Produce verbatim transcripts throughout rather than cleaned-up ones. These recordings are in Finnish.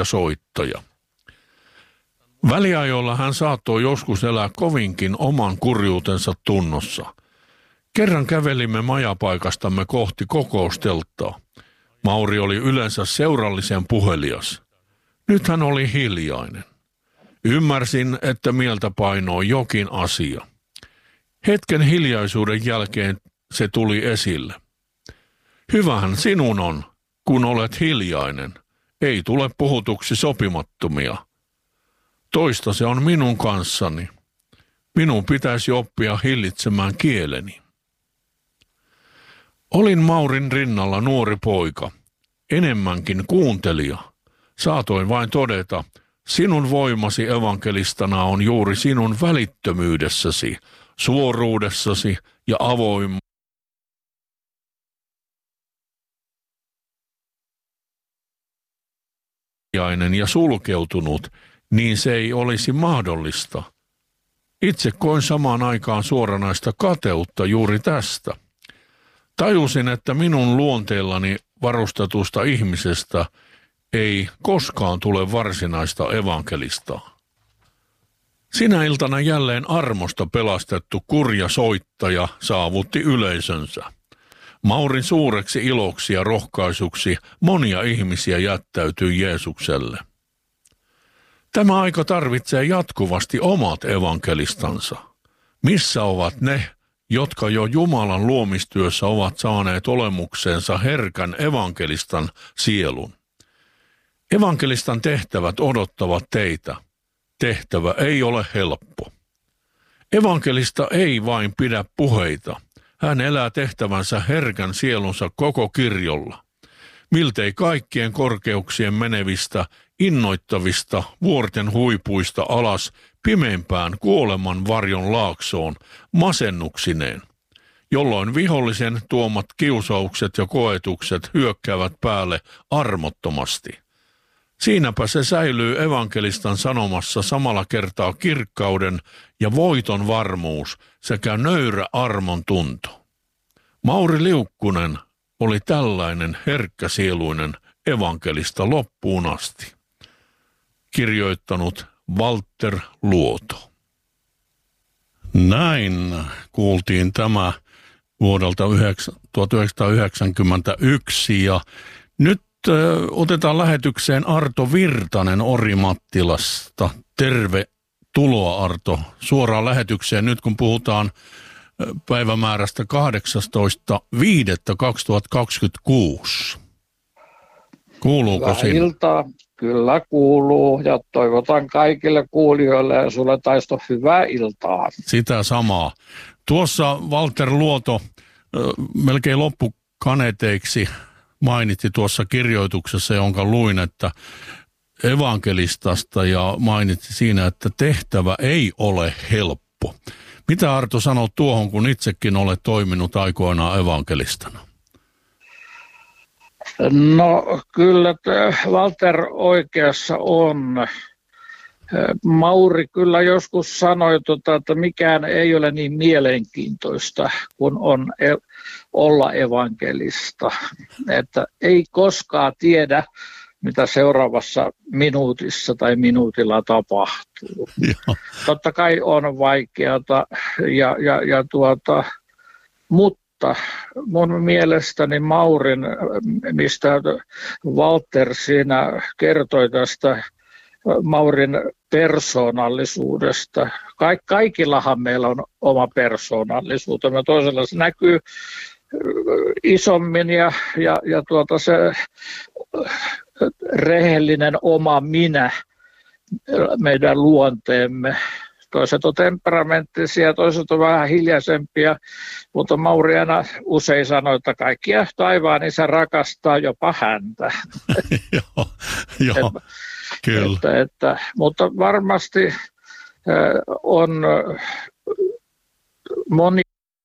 kurjasoittaja. Väliajoilla hän saattoi joskus elää kovinkin oman kurjuutensa tunnossa. Kerran kävelimme majapaikastamme kohti kokousteltaa. Mauri oli yleensä seurallisen puhelias. Nyt hän oli hiljainen. Ymmärsin, että mieltä painoi jokin asia. Hetken hiljaisuuden jälkeen se tuli esille. Hyvähän sinun on, kun olet hiljainen. Ei tule puhutuksi sopimattomia. Toista se on minun kanssani. Minun pitäisi oppia hillitsemään kieleni. Olin Maurin rinnalla nuori poika, enemmänkin kuuntelija. Saatoin vain todeta, sinun voimasi evankelistana on juuri sinun välittömyydessäsi, suoruudessasi ja avoimuudessasi. Ja sulkeutunut, niin se ei olisi mahdollista. Itse koin samaan aikaan suoranaista kateutta juuri tästä. Tajusin, että minun luonteellani varustetusta ihmisestä ei koskaan tule varsinaista evankelistaa. Sinä iltana jälleen armosta pelastettu kurja soittaja saavutti yleisönsä. Maurin suureksi iloksi ja rohkaisuksi monia ihmisiä jättäytyi Jeesukselle. Tämä aika tarvitsee jatkuvasti omat evankelistansa. Missä ovat ne, jotka jo Jumalan luomistyössä ovat saaneet olemukseensa herkän evankelistan sielun? Evankelistan tehtävät odottavat teitä. Tehtävä ei ole helppo. Evankelista ei vain pidä puheita. Hän elää tehtävänsä herkän sielunsa koko kirjolla. Miltei kaikkien korkeuksien menevistä, innoittavista vuorten huipuista alas pimeimpään kuoleman varjon laaksoon masennuksineen, jolloin vihollisen tuomat kiusaukset ja koetukset hyökkäävät päälle armottomasti. Siinäpä se säilyy evankelistan sanomassa samalla kertaa kirkkauden ja voiton varmuus sekä nöyrä armon tunto. Mauri Liukkunen oli tällainen herkkäsieluinen evankelista loppuun asti. Kirjoittanut Walter Luoto. Näin kuultiin tämä vuodelta tuhatyhdeksänsataayhdeksänkymmentäyksi ja nyt otetaan lähetykseen Arto Virtanen Orimattilasta. Tervetuloa Arto suoraan lähetykseen nyt kun puhutaan päivämäärästä kahdeksastoista viidettä kaksituhattakaksikymmentäkuusi. Kuuluuko sinne? Iltaa. Kyllä kuuluu ja toivotan kaikille kuulijoille ja sulle Taisto hyvää iltaa. Sitä samaa. Tuossa Walter Luoto melkein loppukaneteiksi mainitsi tuossa kirjoituksessa, jonka luin, että evankelistasta ja mainitsi siinä, että tehtävä ei ole helppo. Mitä Arto sanoo tuohon, kun itsekin olet toiminut aikoinaan evankelistana? No kyllä Walter oikeassa on. Mauri kyllä joskus sanoi, että mikään ei ole niin mielenkiintoista kuin on olla evankelista. Että ei koskaan tiedä, mitä seuraavassa minuutissa tai minuutilla tapahtuu. Joo. Totta kai on vaikeata, ja, ja, ja tuota, mutta mun mielestäni Maurin, mistä Walter siinä kertoi tästä Maurin persoonallisuudesta. Kaik, kaikillahan meillä on oma persoonallisuutemme. Toisella se näkyy isommin ja, ja, ja tuota se rehellinen oma minä, meidän luonteemme. Toiset on temperamenttisia, toiset on vähän hiljaisempia, mutta Mauri aina usein sanoi, että kaikkia taivaan isä rakastaa jopa häntä. Joo, joo. Kyllä. Että, että, mutta varmasti äh, on moni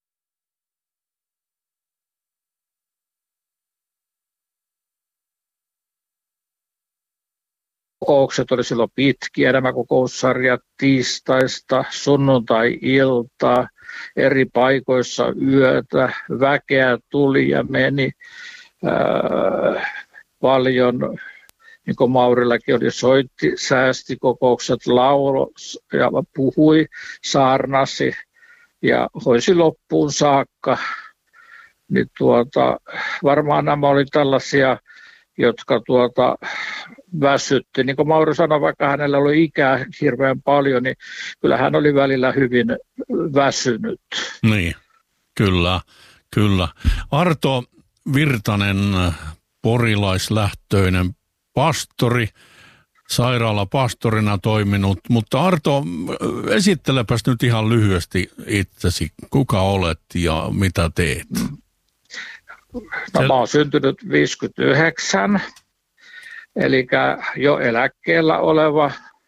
kokoukset oli silloin pitkiä, nämä kokoussarjat tiistaista sunnuntai-iltaa, eri paikoissa yötä, väkeä tuli ja meni, äh, paljon niin kuin Maurillakin oli, soitti, säästi kokoukset, lauloi ja puhui, saarnasi ja hoisi loppuun saakka. Niin tuota, varmaan nämä oli tällaisia, jotka tuota, väsytti. Niin kuin Mauri sanoi, vaikka hänellä oli ikää hirveän paljon, niin kyllä hän oli välillä hyvin väsynyt. Niin, kyllä, kyllä. Arto Virtanen, porilaislähtöinen pastori, sairaalapastorina toiminut, mutta Arto, esittelepäs nyt ihan lyhyesti itsesi, kuka olet ja mitä teet? No, mä oon syntynyt viisikymmentäyhdeksän, eli jo eläkkeellä oleva.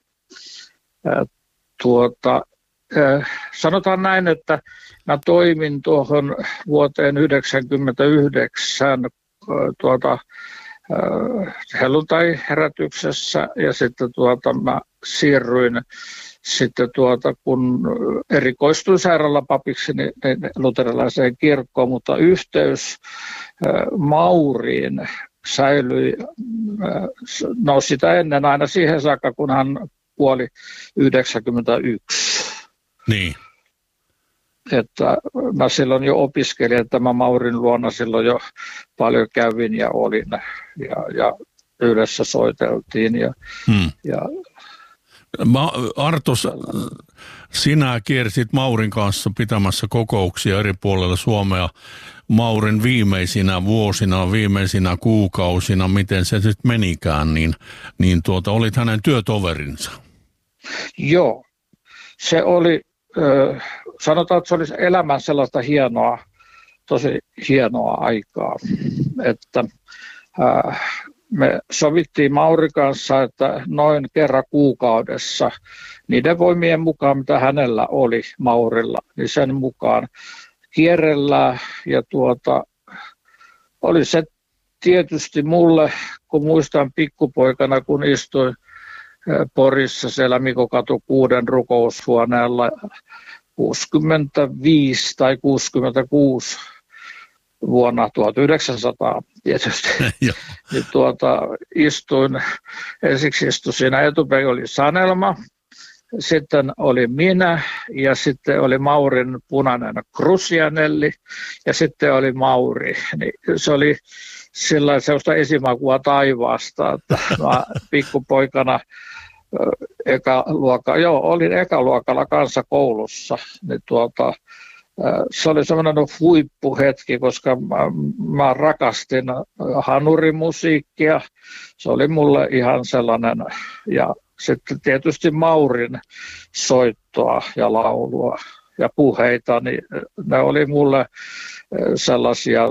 Tuota, sanotaan näin, että mä toimin tuohon vuoteen yhdeksänkymmentäyhdeksän tuota, helluntai-herätyksessä ja sitten tuota, mä siirryin sitten tuota, kun erikoistuin sairaalapapiksi niin, niin luterilaiseen kirkkoon, mutta yhteys Mauriin säilyi, no sitä ennen aina siihen saakka, kun hän kuoli yhdeksänkymmentäyksi. Niin. Että mä silloin jo opiskelin, että mä Maurin luona silloin jo paljon kävin ja olin ja, ja yhdessä soiteltiin. Ja, hmm. ja Ma, Artos, sinä kiersit Maurin kanssa pitämässä kokouksia eri puolilla Suomea Maurin viimeisinä vuosina, viimeisinä kuukausina, miten se nyt menikään, niin, niin tuota, olit hänen työtoverinsa. Joo, se oli, äh, sanotaan, että se oli elämän sellaista hienoa, tosi hienoa aikaa, että äh, me sovittiin Mauri kanssa, että noin kerran kuukaudessa niiden voimien mukaan, mitä hänellä oli Maurilla, niin sen mukaan kierrellään. Ja tuota, oli se tietysti mulle, kun muistan pikkupoikana, kun istuin Porissa siellä Mikokatu kuuden rukoushuoneella kuusikymmentäviisi tai kuusikymmentäkuusi vuonna tuhatyhdeksänsataa tietysti, niin tuota, istuin, ensiksi istuin siinä etupäin, oli Sanelma, sitten oli minä ja sitten oli Maurin punainen Krusianelli ja sitten oli Mauri. Niin se oli sillä sellaista esimakua taivaasta, että mä pikkupoikana eka luokka, joo, olin ekaluokalla kanssa koulussa, niin tuota, se oli semmoinen huippuhetki, koska mä, mä rakastin hanurimusiikkia. Se oli mulle ihan sellainen, ja sitten tietysti Maurin soittoa ja laulua ja puheita, niin ne oli mulle sellaisia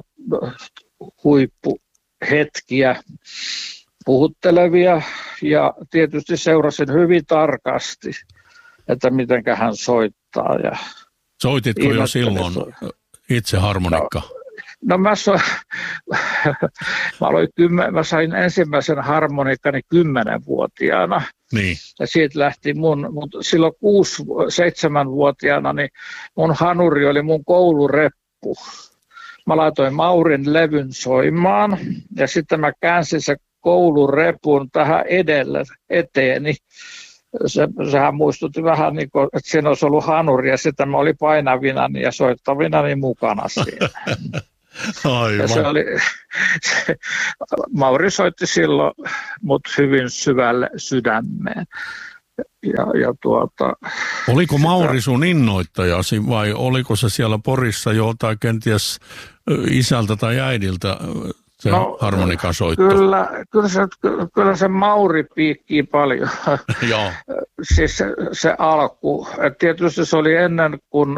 huippuhetkiä, puhuttelevia, ja tietysti seurasin hyvin tarkasti, että mitenkä hän soittaa. Ja soititko jo silloin itse harmonikka? No, no mä, so, mä, aloin kymmen, mä sain ensimmäisen harmonikkani kymmenenvuotiaana. Niin. Ja siitä lähti mun, mutta silloin kuusi, seitsemänvuotiaana, niin mun hanuri oli mun koulureppu. Mä laitoin Maurin levyn soimaan ja sitten mä käänsin se koulurepun tähän edelle eteeni. Se, sehän muistutti vähän niin kuin, että siinä olisi ollut hanuri ja sitten mä olin painavinani ja soittavinani mukana siinä. Aivan. Ja se oli, se, Mauri soitti silloin mut hyvin syvälle sydämeen. Ja, ja tuota, oliko Mauri sun innoittajasi vai oliko se siellä Porissa jo tai kenties isältä tai äidiltä se no, harmonikan soitto? Kyllä, kyllä, se, kyllä se Mauri piikkii paljon. Joo. Siis se, se alku. Et tietysti se oli ennen, kun,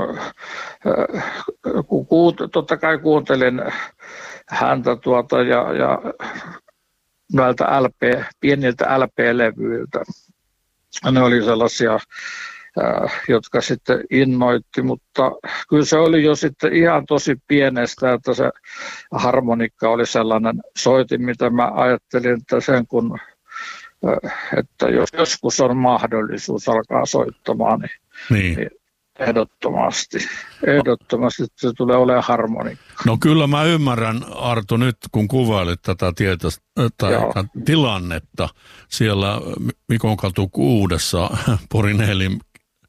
kun kuut, totta kai kuuntelin häntä tuota ja, ja näiltä L P, pieniltä L P-levyiltä. Ne oli sellaisia, jotka sitten innoitti, mutta kyllä se oli jo sitten ihan tosi pienestä, että se harmonikka oli sellainen soitin, mitä mä ajattelin, että sen kun, että jos joskus on mahdollisuus alkaa soittamaan, niin, niin. niin Ehdottomasti. Ehdottomasti se tulee olemaan harmonikka. No kyllä mä ymmärrän, Arto, nyt kun kuvailit tätä tietä, tai tilannetta siellä Mikonkatu kuudessa Porin Eelin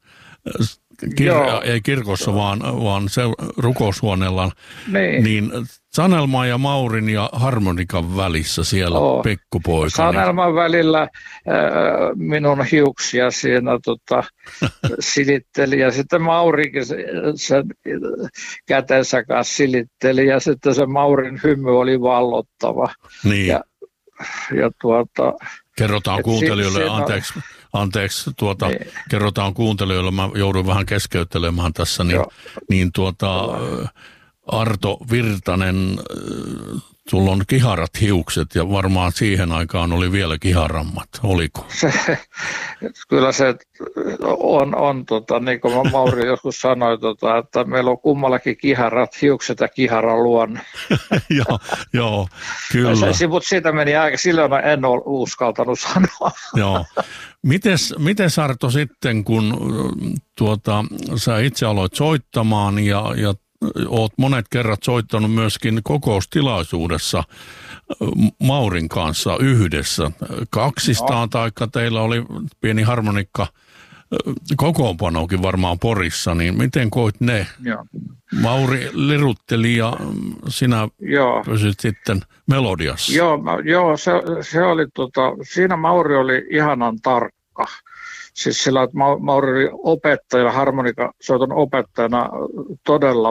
Kir- ei kirkossa, vaan, vaan se rukoushuoneella, niin. niin Sanelman ja Maurin ja harmonikan välissä siellä Oo. pikkupoika. Sanelman välillä äh, minun hiuksia siinä tota, silitteli ja sitten Maurikin sen se, kätensä kanssa silitteli ja sitten se Maurin hymy oli vallottava. Niin. Ja, ja tuota, Kerrotaan kuuntelijoille, si- anteeksi, anteeksi tuota, niin. kerrotaan kuuntelijoille, mä joudun vähän keskeyttelemään tässä, niin, niin tuota, Arto Virtanen, sulla on kiharat hiukset ja varmaan siihen aikaan oli vielä kiharammat, oliko? Se, kyllä se on, on tota, niin kuin Mauri joskus sanoi, tota, että meillä on kummallakin kiharat hiukset ja kiharan luonne. joo, joo, kyllä. Se, mutta siitä meni aika, silloin en ole uskaltanut sanoa. Joo. Mites, mites Arto sitten, kun tuota, sä itse aloit soittamaan ja, ja oot monet kerrat soittanut myöskin kokoustilaisuudessa Maurin kanssa yhdessä. Kaksistaan, no. taikka teillä oli pieni harmonikka kokoonpanokin varmaan Porissa, niin miten koit ne? Joo. Mauri lirutteli ja sinä joo. pysyt sitten melodiassa. Joo, joo se, se oli, tota, siinä Mauri oli ihanan tarkka. Siis sillä, että Mauri oli opettajana, harmonikasoiton opettajana todella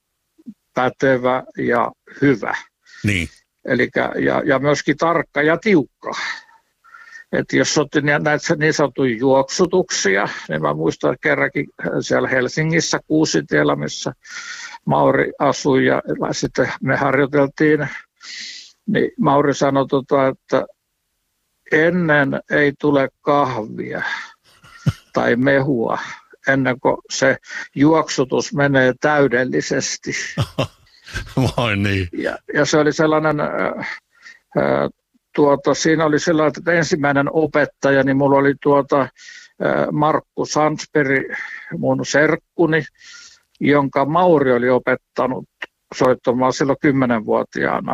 pätevä ja hyvä. Niin. Elikkä, ja, ja myöskin tarkka ja tiukka. Että jos otti näitä niin sanottuja juoksutuksia, niin mä muistan kerrankin siellä Helsingissä Kuusitiellä, missä Mauri asui ja sitten me harjoiteltiin, niin Mauri sanoi, tota, että ennen ei tule kahvia tai mehua, ennen kuin se juoksutus menee täydellisesti. Vai niin? Ja, ja se oli sellainen, äh, tuota, siinä oli sellainen, että ensimmäinen opettaja, niin mulla oli tuota, äh, Markku Sandsberg, mun serkkuni, jonka Mauri oli opettanut soittamaan silloin kymmenvuotiaana.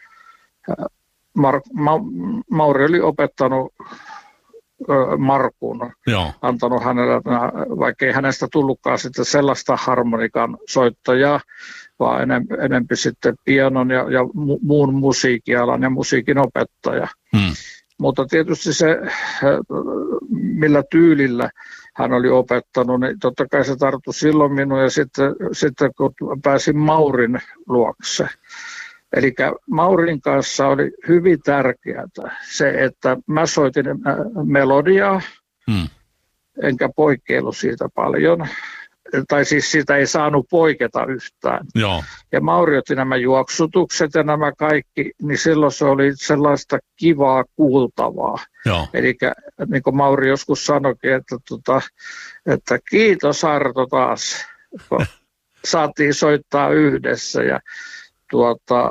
Mar- Ma- Mauri oli opettanut Markun, Joo. antanut hänelle, vaikka ei hänestä tullutkaan sitten sellaista harmonikan soittajaa, vaan enempi, enempi sitten pianon ja, ja mu- muun musiikialan ja musiikin opettaja. Hmm. Mutta tietysti se, millä tyylillä hän oli opettanut, niin totta kai se tarttui silloin minun ja sitten, sitten kun pääsin Maurin luokse. Eli Maurin kanssa oli hyvin tärkeää se, että mä soitin melodiaa, hmm. enkä poikkeillut siitä paljon. Tai siis siitä ei saanut poiketa yhtään. Joo. Ja Mauri otti nämä juoksutukset ja nämä kaikki, niin silloin se oli sellaista kivaa kuultavaa. Eli niin kuin Mauri joskus sanoikin, että, tota, että kiitos Arto taas, kun saatiin soittaa yhdessä. Ja tuota,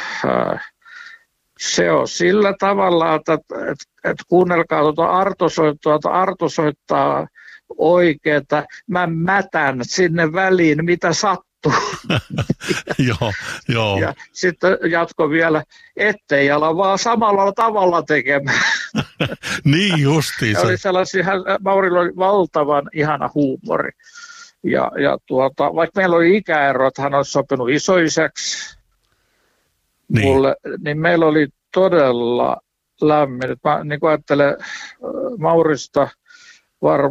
se on sillä tavalla, että, että, että kuunnelkaa tuota Arto soittaa, että Arto soittaa oikeeta, mä mätän sinne väliin, mitä sattuu. joo, joo. Ja sitten jatko vielä, ettei ala vaan samalla tavalla tekemään. niin justiinsa. Oli sellaisia, Maurilla oli valtavan ihana huumori. Ja, ja tuota, vaikka meillä oli ikäero, että hän olisi sopinut isoisäksi, niin. Mulle, niin meillä oli todella lämmin. Mä niin ajattelen Maurista varmaan,